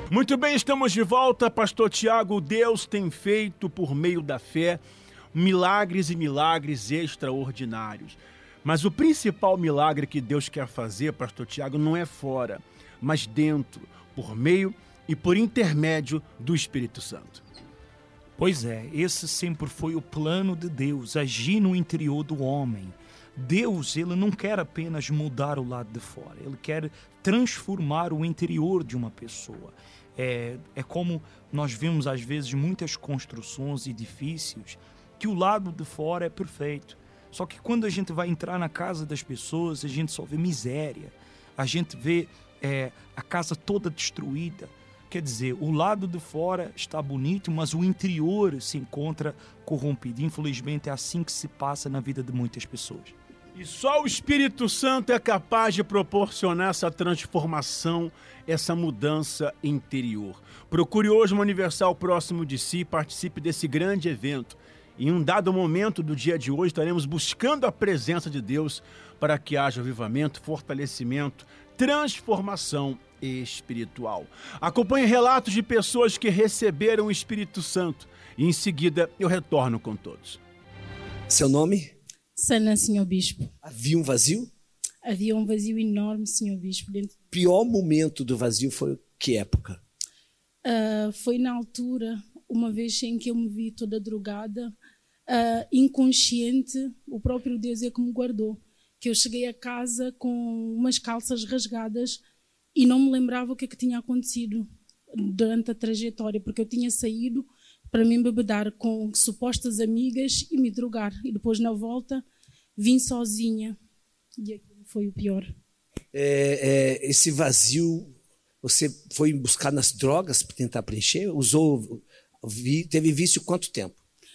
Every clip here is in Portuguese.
Muito bem, estamos de volta. Pastor Tiago, Deus tem feito por meio da fé milagres e milagres extraordinários. Mas o principal milagre que Deus quer fazer, Pastor Tiago, não é fora, mas dentro, por meio e por intermédio do Espírito Santo. Pois é, esse sempre foi o plano de Deus, agir no interior do homem. Deus, ele não quer apenas mudar o lado de fora, ele quer transformar o interior de uma pessoa. É como nós vemos às vezes muitas construções, edifícios, que o lado de fora é perfeito. Só que quando a gente vai entrar na casa das pessoas, a gente só vê miséria, a gente vê a casa toda destruída. Quer dizer, o lado de fora está bonito, mas o interior se encontra corrompido. Infelizmente é assim que se passa na vida de muitas pessoas. E só o Espírito Santo é capaz de proporcionar essa transformação, essa mudança interior. Procure hoje uma Universal próximo de si, participe desse grande evento. Em um dado momento do dia de hoje, estaremos buscando a presença de Deus para que haja avivamento, fortalecimento, transformação espiritual. Acompanhe relatos de pessoas que receberam o Espírito Santo e em seguida eu retorno com todos. Seu nome? Sana, Senhor Bispo. Havia um vazio? Havia um vazio enorme, Senhor Bispo. Dentro... O pior momento do vazio foi que época? Foi na altura, uma vez em que eu me vi toda drogada, inconsciente, o próprio Deus é que me guardou. Que eu cheguei a casa com umas calças rasgadas e não me lembrava o que é que tinha acontecido durante a trajetória, porque eu tinha saído para me embebedar com supostas amigas e me drogar. E depois, na volta, vim sozinha. E aquilo foi o pior. Esse vazio, você foi buscar nas drogas para tentar preencher? Teve vício quanto tempo?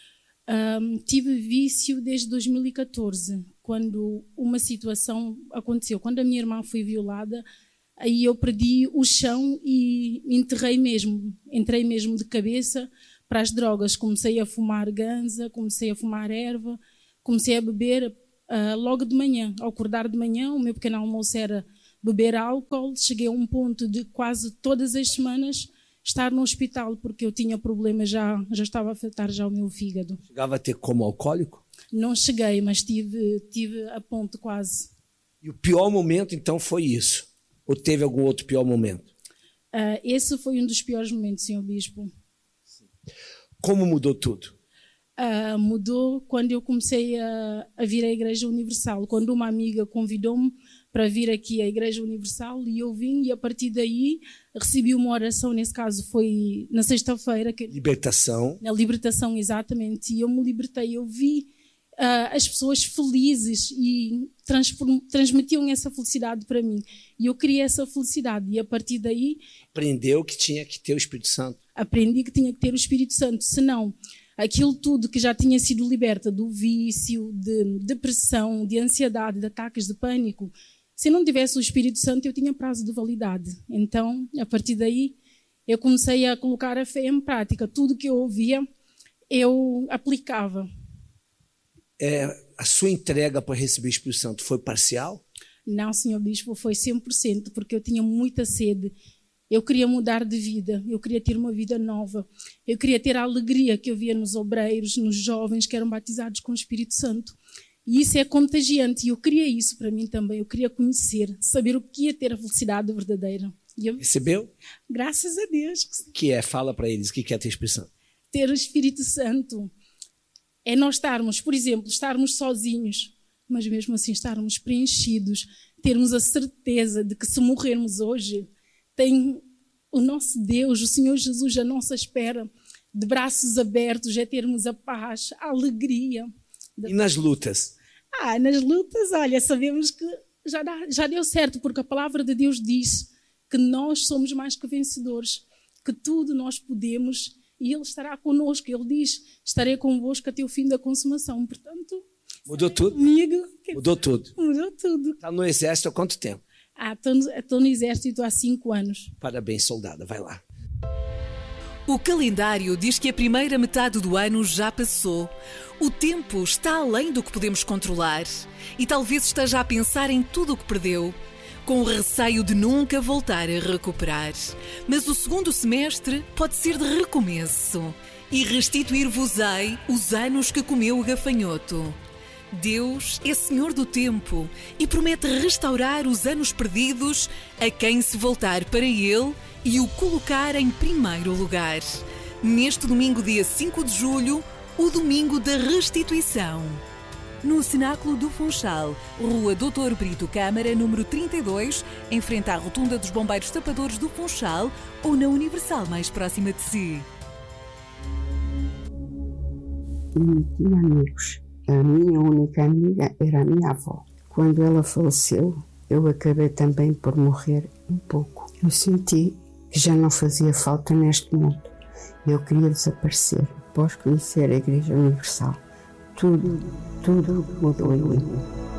Tive vício desde 2014, quando uma situação aconteceu. Quando a minha irmã foi violada, aí eu perdi o chão e entrei mesmo de cabeça para as drogas. Comecei a fumar ganza, comecei a fumar erva, comecei a beber logo de manhã. Ao acordar de manhã, o meu pequeno almoço era beber álcool. Cheguei a um ponto de quase todas as semanas estar no hospital, porque eu tinha problemas, já estava a afetar já o meu fígado. Chegava a ter como alcoólico? Não cheguei, mas tive a ponto quase. E o pior momento, então, foi isso? Ou teve algum outro pior momento? Esse foi um dos piores momentos, Senhor Bispo. Como mudou tudo? Mudou quando eu comecei a vir à Igreja Universal. Quando uma amiga convidou-me para vir aqui à Igreja Universal e eu vim, e a partir daí recebi uma oração, nesse caso foi na sexta-feira. Libertação. Na libertação, exatamente. E eu me libertei, eu vi as pessoas felizes e transmitiam essa felicidade para mim. E eu queria essa felicidade e a partir daí... Aprendeu que tinha que ter o Espírito Santo. Aprendi que tinha que ter o Espírito Santo, senão aquilo tudo que já tinha sido liberta do vício, de depressão, de ansiedade, de ataques de pânico, se não tivesse o Espírito Santo eu tinha prazo de validade. Então, a partir daí, eu comecei a colocar a fé em prática. Tudo que eu ouvia, eu aplicava. A sua entrega para receber o Espírito Santo foi parcial? Não, Senhor Bispo, foi 100%, porque eu tinha muita sede. Eu queria mudar de vida, eu queria ter uma vida nova. Eu queria ter a alegria que eu via nos obreiros, nos jovens que eram batizados com o Espírito Santo. E isso é contagiante, e eu queria isso para mim também. Eu queria conhecer, saber o que é ter a felicidade verdadeira. Recebeu? Graças a Deus. Fala para eles, o que é ter o Espírito Santo? Ter o Espírito Santo é nós estarmos, por exemplo, estarmos sozinhos, mas mesmo assim estarmos preenchidos, termos a certeza de que se morrermos hoje, tem o nosso Deus, o Senhor Jesus à nossa espera, de braços abertos, é termos a paz, a alegria. E nas lutas? Nas lutas, olha, sabemos que já deu certo, porque a palavra de Deus diz que nós somos mais que vencedores, que tudo nós podemos e Ele estará connosco. Ele diz, estarei convosco até o fim da consumação. Portanto, mudou tudo? Comigo. Mudou tudo? Mudou tudo. Está no exército há quanto tempo? Estou no exército há 5 anos. Parabéns, soldada. Vai lá. O calendário diz que a primeira metade do ano já passou. O tempo está além do que podemos controlar. E talvez esteja a pensar em tudo o que perdeu. com o receio de nunca voltar a recuperar. Mas o segundo semestre pode ser de recomeço. E restituir-vos-ei os anos que comeu o gafanhoto. Deus é Senhor do tempo e promete restaurar os anos perdidos a quem se voltar para Ele e o colocar em primeiro lugar. Neste domingo, dia 5 de julho, o domingo da restituição. No Cenáculo do Funchal, Rua Doutor Brito Câmara, número 32, em frente à Rotunda dos Bombeiros Tapadores do Funchal ou na Universal mais próxima de si. Não tinha amigos. A minha única amiga era a minha avó. Quando ela faleceu, eu acabei também por morrer um pouco. Eu senti que já não fazia falta neste mundo. Eu queria desaparecer. Após conhecer a Igreja Universal, tudo mudou em mim.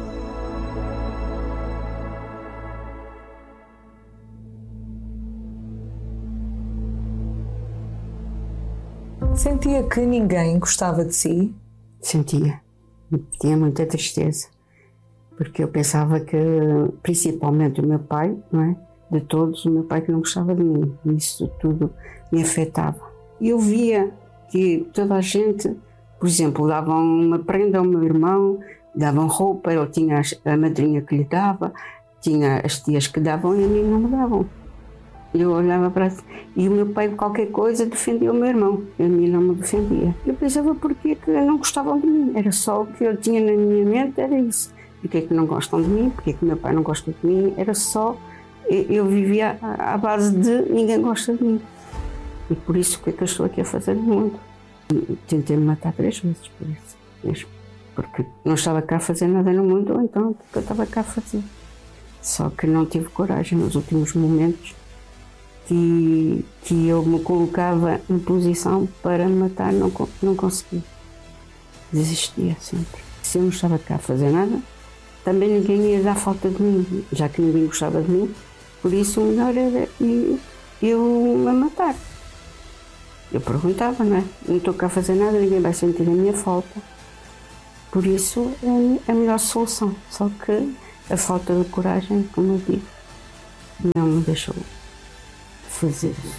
Sentia que ninguém gostava de si? Sentia. Tinha muita tristeza. Porque eu pensava que, principalmente o meu pai, não é? De todos, o meu pai que não gostava de mim. Isso tudo me afetava. E eu via que toda a gente, por exemplo, davam uma prenda ao meu irmão, davam roupa, ele tinha a madrinha que lhe dava, tinha as tias que davam e a mim não me davam. Eu olhava para e o meu pai qualquer coisa defendia o meu irmão, a mim não me defendia. Eu pensava porque que não gostavam de mim, era só o que eu tinha na minha mente, era isso. Porque que não gostam de mim, porque que meu pai não gosta de mim, era só, eu vivia à base de ninguém gosta de mim. E por isso que eu estou aqui a fazer no mundo. Tentei me matar 3 vezes por isso mesmo. Porque não estava cá a fazer nada no mundo, então eu estava cá a fazer. Só que não tive coragem nos últimos momentos que eu me colocava em posição para me matar, não consegui. Desistia sempre. Se eu não estava cá a fazer nada, também ninguém ia dar falta de mim, já que ninguém gostava de mim, por isso o melhor era eu me matar. Eu perguntava, não é? Não estou cá a fazer nada, ninguém vai sentir a minha falta. Por isso é a melhor solução. Só que a falta de coragem, como eu digo, não me deixou fazer isso.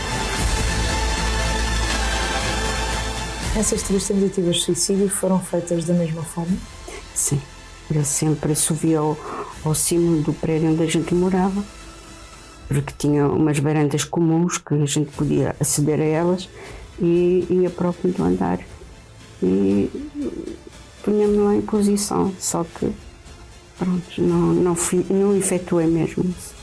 Essas 3 tentativas de suicídio foram feitas da mesma forma? Sim. Eu sempre subia ao cimo do prédio onde a gente morava, porque tinha umas varandas comuns que a gente podia aceder a elas e ia para o quinto andar e punha-me lá em posição, só que pronto, não efetuei mesmo isso.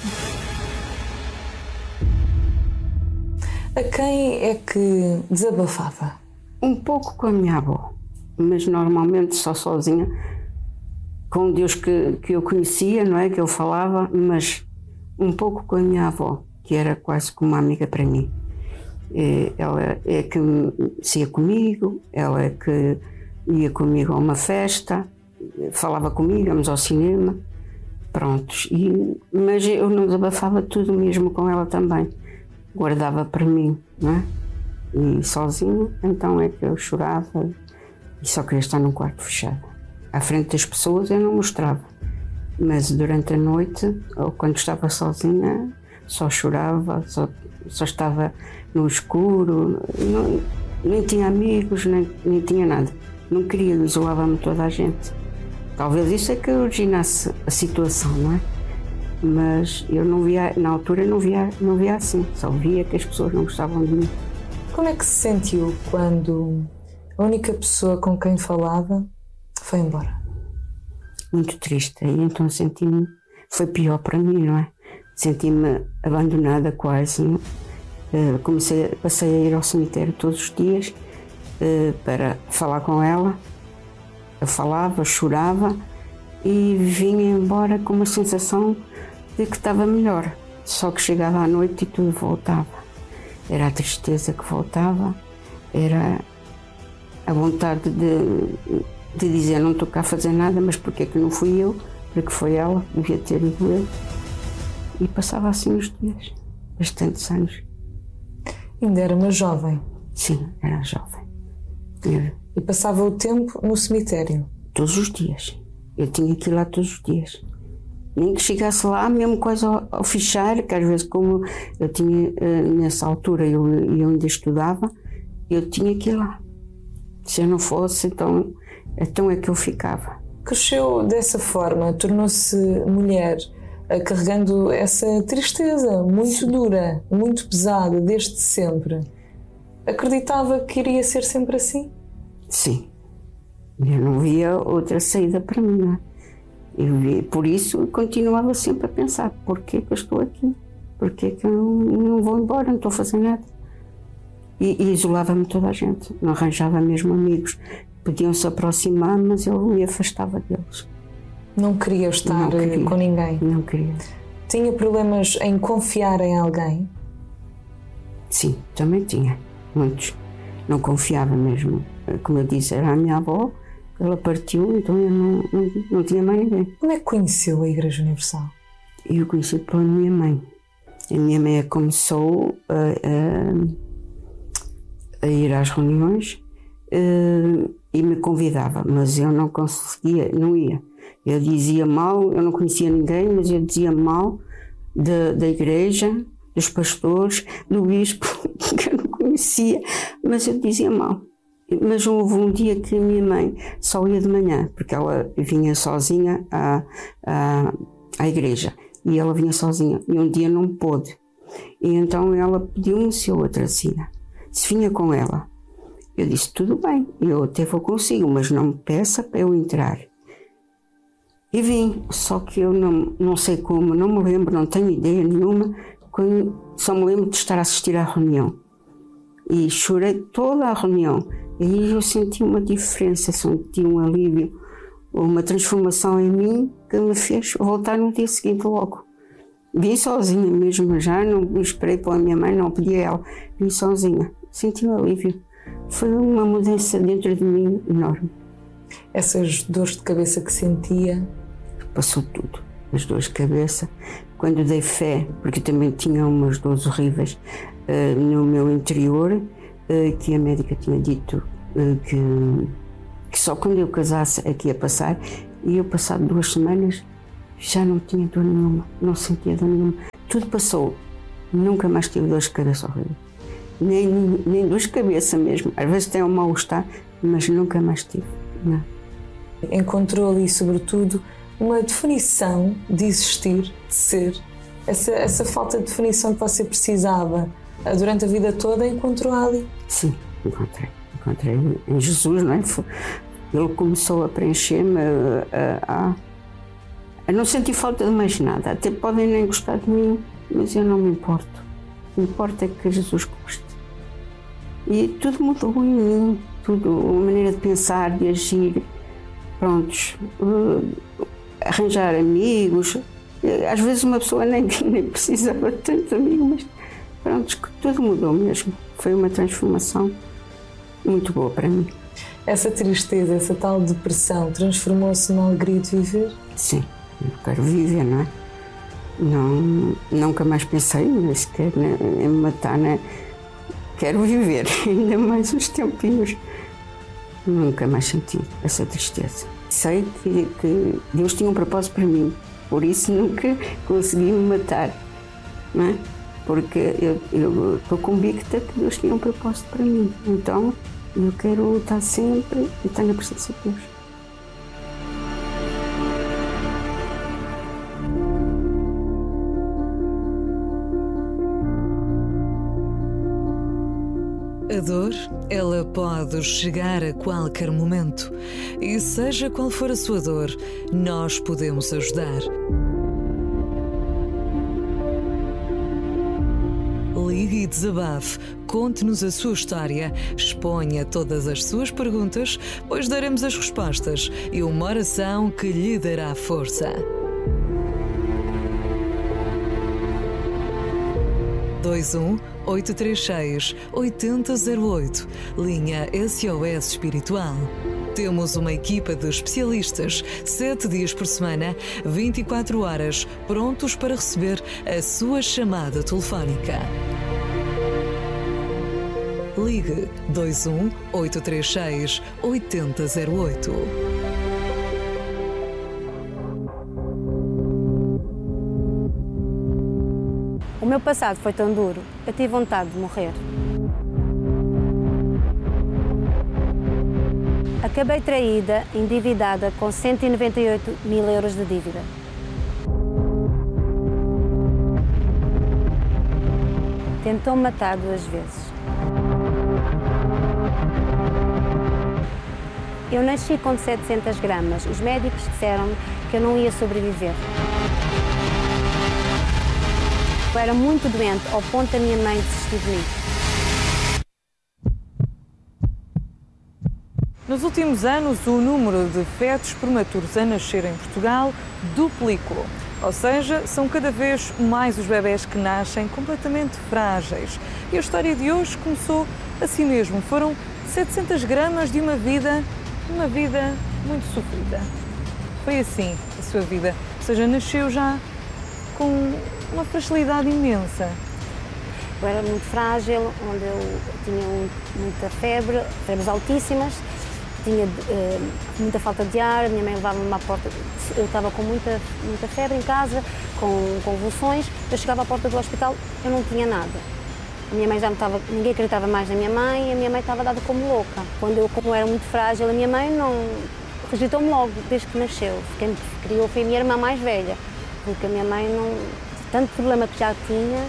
A quem é que desabafava? Um pouco com a minha avó, mas normalmente só sozinha, com Deus que eu conhecia, não é, que eu falava, mas um pouco com a minha avó, que era quase como uma amiga para mim. Ela é que ia comigo, ela é que ia comigo a uma festa, falava comigo, íamos ao cinema, prontos. Mas eu não desabafava tudo mesmo com ela também, guardava para mim, não é? E sozinha, então é que eu chorava e só queria estar num quarto fechado. À frente das pessoas eu não mostrava, mas durante a noite, ou quando estava sozinha, só chorava, só estava no escuro, nem tinha amigos, nem tinha nada. Não queria, isolava-me toda a gente. Talvez isso é que originasse a situação, não é? Mas eu não via, na altura não via assim, só via que as pessoas não gostavam de mim. Como é que se sentiu quando a única pessoa com quem falava foi embora? Muito triste, e então senti-me, foi pior para mim, não é? Senti-me abandonada quase. Passei a ir ao cemitério todos os dias para falar com ela. Eu falava, chorava e vinha embora com uma sensação de que estava melhor. Só que chegava à noite e tudo voltava. Era a tristeza que voltava, era a vontade de dizer não estou cá a fazer nada, mas porque é que não fui eu, porque foi ela, devia ter ido eu. E passava assim os dias, bastantes anos. Ainda era uma jovem? Sim, era jovem. E passava o tempo no cemitério? Todos os dias. Eu tinha que ir lá todos os dias. Nem que chegasse lá, mesmo quase ao fechar, que às vezes, como eu tinha, nessa altura, eu ainda estudava, eu tinha que ir lá. Se eu não fosse, então é que eu ficava. Cresceu dessa forma, tornou-se mulher, carregando essa tristeza muito dura, muito pesada, desde sempre. Acreditava que iria ser sempre assim? Sim. Eu não via outra saída para mim, não é? Por isso, eu continuava sempre a pensar, porquê que eu estou aqui? Porquê que eu não vou embora, não estou a fazer nada? E isolava-me toda a gente, não arranjava mesmo amigos. Podiam se aproximar, mas eu me afastava deles. Não queria estar com ninguém? Não queria. Tinha problemas em confiar em alguém? Sim, também tinha, muitos. Não confiava mesmo. Como eu disse, era a minha avó, ela partiu, então eu não tinha mais ninguém. Como é que conheceu a Igreja Universal? Eu conheci pela minha mãe. A minha mãe começou a ir às reuniões e me convidava, mas eu não conseguia, não ia. Eu dizia mal, eu não conhecia ninguém, mas eu dizia mal da igreja, dos pastores, do bispo, que eu não conhecia, mas eu dizia mal. Mas houve um dia que a minha mãe só ia de manhã, porque ela vinha sozinha à igreja, e ela vinha sozinha, e um dia não pôde. E então ela pediu-me se eu a trazia, se vinha com ela. Eu disse, tudo bem, eu até vou consigo, mas não me peça para eu entrar. E vim, só que eu não sei como, não me lembro, não tenho ideia nenhuma, só me lembro de estar a assistir à reunião. E chorei toda a reunião. E aí eu senti uma diferença, senti um alívio, uma transformação em mim que me fez voltar no dia seguinte logo. Vim sozinha mesmo, já não esperei pela minha mãe, não pedi a ela, vim sozinha, senti um alívio. Foi uma mudança dentro de mim enorme. Essas dores de cabeça que sentia? Passou tudo, as dores de cabeça. Quando dei fé, porque também tinha umas dores horríveis no meu interior, que a médica tinha dito que só quando eu casasse é que ia passar, e eu, passado 2 semanas, já não tinha dor nenhuma, não sentia dor nenhuma. Tudo passou, nunca mais tive dores de cabeça horríveis. Nem dores de cabeça mesmo, às vezes tem um mal-estar, mas nunca mais tive, não. Encontrou ali, sobretudo, uma definição de existir, de ser. Essa falta de definição que você precisava durante a vida toda, encontrou ali? Sim, encontrei em Jesus, não é? Ele começou a preencher-me, a não sentir falta de mais nada. Até podem nem gostar de mim, mas eu não me importo. O que importa é que Jesus goste. E tudo mudou em mim, tudo, a maneira de pensar, de agir, prontos, arranjar amigos. Às vezes uma pessoa nem precisava de tantos amigos, mas prontos, que tudo mudou mesmo. Foi uma transformação muito boa para mim. Essa tristeza, essa tal depressão, transformou-se numa alegria de viver? Sim, eu quero viver, não é? Nunca mais pensei sequer em me matar, né? Quero viver ainda mais uns tempinhos. Nunca mais senti essa tristeza. Sei que Deus tinha um propósito para mim, por isso nunca consegui me matar, não é? Porque eu estou convicta que Deus tinha um propósito para mim. Então eu quero lutar sempre e estar na presença de Deus. A dor, ela pode chegar a qualquer momento. E seja qual for a sua dor, nós podemos ajudar. Ligue e desabafe, conte-nos a sua história, exponha todas as suas perguntas, pois daremos as respostas e uma oração que lhe dará força. 21-836-8008, linha SOS Espiritual. Temos uma equipa de especialistas, 7 dias por semana, 24 horas, prontos para receber a sua chamada telefónica. Ligue 21-836-8008. meu passado foi tão duro, eu tive vontade de morrer. Acabei traída, endividada, com 198 mil euros de dívida. Tentou-me matar 2 vezes. Eu nasci com 700 gramas. Os médicos disseram que eu não ia sobreviver. Eu era muito doente, ao ponto da minha mãe desistir de mim. Nos últimos anos, o número de fetos prematuros a nascer em Portugal duplicou. Ou seja, são cada vez mais os bebés que nascem completamente frágeis. E a história de hoje começou assim mesmo. Foram 700 gramas de uma vida muito sofrida. Foi assim a sua vida. Ou seja, nasceu já com uma fragilidade imensa. Eu era muito frágil, onde eu tinha muita febre, febres altíssimas, tinha muita falta de ar, a minha mãe levava-me à porta, eu estava com muita febre em casa, com convulsões, eu chegava à porta do hospital, eu não tinha nada. A minha mãe já não estava, ninguém acreditava mais na minha mãe e a minha mãe estava dada como louca. Como era muito frágil, a minha mãe não rejeitou-me logo, desde que nasceu. Quem me criou foi a minha irmã mais velha, porque a minha mãe não, tanto problema que já tinha,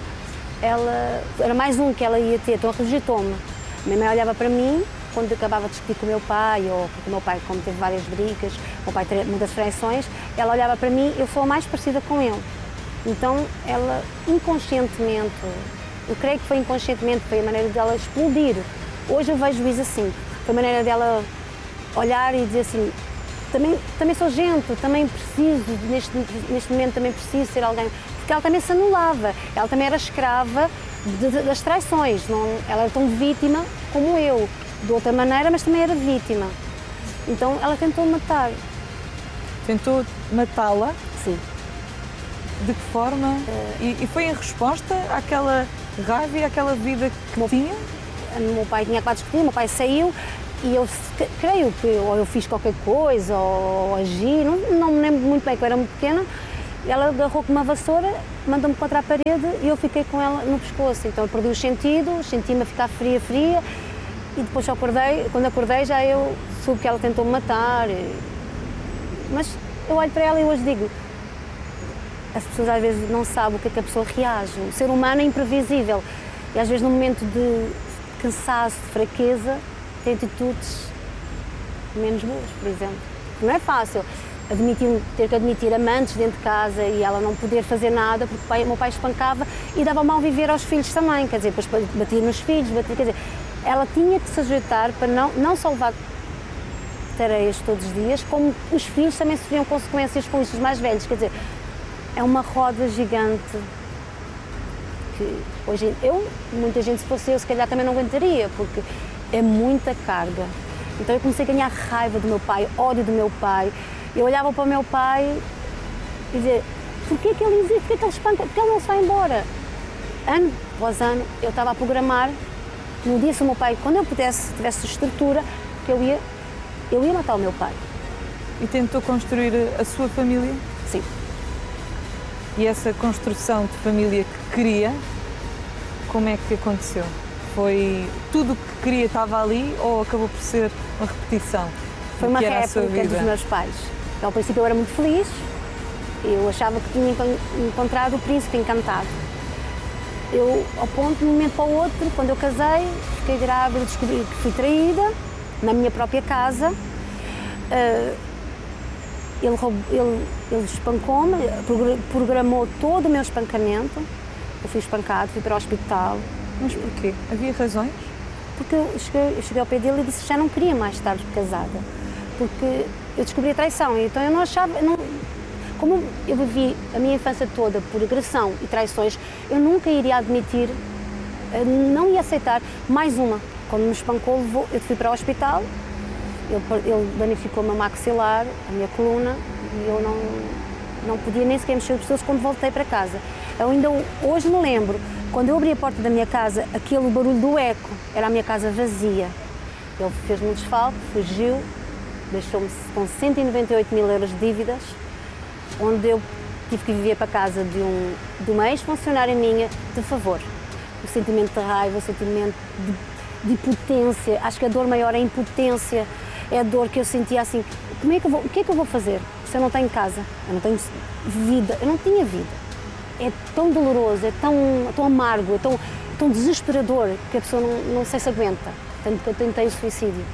ela era mais um que ela ia ter, então rejeitou-me. A minha mãe olhava para mim, quando eu acabava de discutir com o meu pai, ou porque o meu pai, como teve várias brigas, o meu pai teve muitas traições, ela olhava para mim, eu sou a mais parecida com ele. Então ela inconscientemente, eu creio que foi inconscientemente, foi a maneira dela explodir. Hoje eu vejo isso assim, foi a maneira dela olhar e dizer assim, também sou gente, também preciso, neste momento também preciso ser alguém, porque ela também se anulava, ela também era escrava das traições, não, ela era tão vítima como eu, de outra maneira, mas também era vítima. Então ela tentou matar. Tentou matá-la? Sim. De que forma? E foi em resposta àquela raiva e àquela vida que tinha? O meu pai tinha acabado de discutir, o meu pai saiu e eu creio que ou eu fiz qualquer coisa ou agi, não me lembro muito bem, que eu era muito pequena. Ela agarrou com uma vassoura, mandou-me contra a parede e eu fiquei com ela no pescoço. Então eu perdi os sentidos, senti-me a ficar fria e depois quando acordei já eu soube que ela tentou me matar. Mas eu olho para ela e hoje digo, as pessoas às vezes não sabem o que é que a pessoa reage. O ser humano é imprevisível e às vezes no momento de cansaço, de fraqueza, tem atitudes menos boas, por exemplo. Não é fácil ter que admitir amantes dentro de casa e ela não poder fazer nada porque o meu pai espancava e dava mal viver aos filhos também, quer dizer, depois batia nos filhos, quer dizer, ela tinha que se ajeitar para não só levar tareias todos os dias, como os filhos também sofriam consequências com isso, os mais velhos, quer dizer, é uma roda gigante que hoje muita gente, se fosse eu, se calhar também não aguentaria, porque é muita carga. Então eu comecei a ganhar raiva do meu pai, ódio do meu pai. Eu olhava para o meu pai e dizia, porquê que ele existe, porquê que ele espanca, porquê ele não se vai embora? Ano após ano eu estava a programar, no dia se o meu pai, quando eu tivesse estrutura, que eu ia matar o meu pai. E tentou construir a sua família? Sim. E essa construção de família que queria, como é que aconteceu? Foi tudo o que queria estava ali ou acabou por ser uma repetição? Foi uma réplica dos meus pais. Ao princípio eu era muito feliz, eu achava que tinha encontrado o príncipe encantado. Eu, ao ponto, de um momento para o outro, quando eu casei, fiquei grávida, descobri que fui traída na minha própria casa. Ele espancou-me, programou todo o meu espancamento. Eu fui espancada, fui para o hospital. Mas porquê? Havia razões? Porque eu cheguei ao pé dele e disse que já não queria mais estar casada. Porque eu descobri a traição, então eu não achava... Como eu vivi a minha infância toda por agressão e traições, eu nunca iria admitir, não ia aceitar mais uma. Quando me espancou, eu fui para o hospital, ele danificou o meu maxilar, a minha coluna, e eu não podia nem sequer mexer os pessoas quando voltei para casa. Eu ainda hoje me lembro, quando eu abri a porta da minha casa, aquele barulho do eco, era a minha casa vazia. Ele fez-me um desfalque, fugiu, deixou-me com 198 mil euros de dívidas, onde eu tive que viver para casa de uma ex-funcionária minha de favor. O sentimento de raiva, o sentimento de impotência. Acho que a dor maior é a impotência. É a dor que eu sentia assim, o que é que eu vou fazer se eu não tenho casa? Eu não tenho vida, eu não tinha vida. É tão doloroso, é tão amargo, é tão desesperador que a pessoa não sei se aguenta. Tanto que eu tentei o suicídio.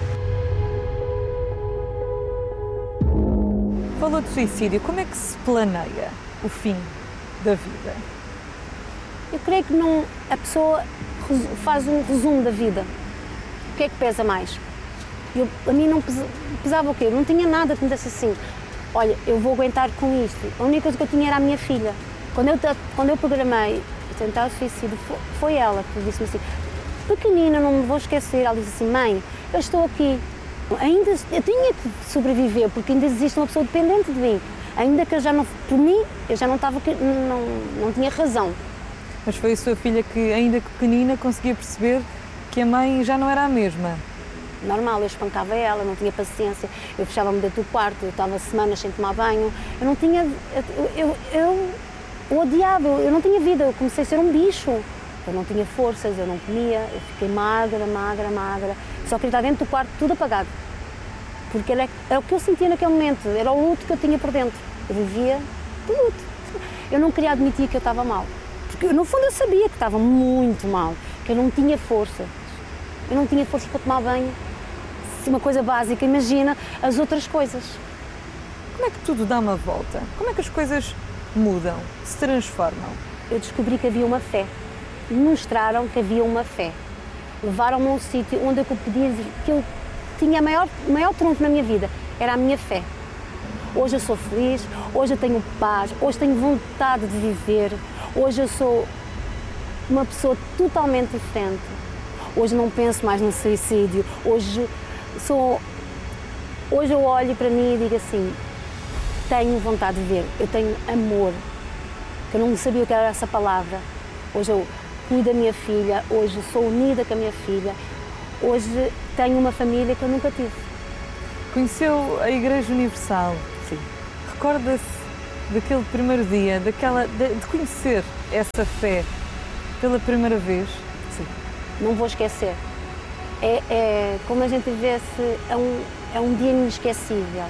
Falou de suicídio, como é que se planeia o fim da vida? Eu creio que a pessoa faz um resumo da vida. O que é que pesa mais? A mim não pesava o quê? Eu não tinha nada que me desse assim, olha, eu vou aguentar com isto. A única coisa que eu tinha era a minha filha. Quando eu programei tentar o suicídio, foi ela que disse-me assim, pequenina, não me vou esquecer. Ela disse assim, mãe, eu estou aqui. Eu tinha que sobreviver, porque ainda existe uma pessoa dependente de mim. Ainda que por mim, eu já não estava, não tinha razão. Mas foi a sua filha que, ainda que pequenina, conseguia perceber que a mãe já não era a mesma? Normal, eu espancava ela, não tinha paciência, eu fechava-me dentro do quarto, eu estava semanas sem tomar banho, eu não tinha, eu odiava, eu não tinha vida, eu comecei a ser um bicho, eu não tinha forças, eu não comia, eu fiquei magra, só queria estar dentro do quarto tudo apagado, porque era o que eu sentia naquele momento, era o luto que eu tinha por dentro, eu vivia de luto, eu não queria admitir que eu estava mal, porque no fundo eu sabia que estava muito mal, que eu não tinha força para tomar banho. Uma coisa básica, imagina as outras coisas. Como é que tudo dá uma volta? Como é que as coisas mudam, se transformam? Eu descobri que havia uma fé. Mostraram que havia uma fé. Levaram-me a um sítio onde eu podia dizer que eu tinha maior trunfo na minha vida. Era a minha fé. Hoje eu sou feliz, hoje eu tenho paz, hoje tenho vontade de viver, hoje eu sou uma pessoa totalmente diferente. Hoje não penso mais no suicídio, hoje eu olho para mim e digo assim, tenho vontade de viver, eu tenho amor, que eu não sabia o que era essa palavra. Hoje eu cuido da minha filha, hoje sou unida com a minha filha, hoje tenho uma família que eu nunca tive. Conheceu a Igreja Universal? Sim. Recorda-se daquele primeiro dia, de conhecer essa fé pela primeira vez? Sim, não vou esquecer. É como a gente vê-se, é um dia inesquecível.